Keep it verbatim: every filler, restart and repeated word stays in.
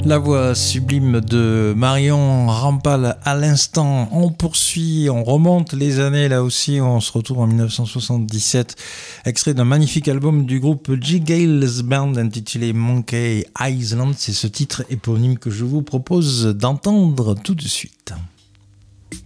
La voix sublime de Marion Rampal à l'instant. On poursuit, on remonte les années là aussi. On se retrouve en dix-neuf cent soixante-dix-sept. Extrait d'un magnifique album du groupe G. Gales Band intitulé Monkey Island. C'est ce titre éponyme que je vous propose d'entendre tout de suite.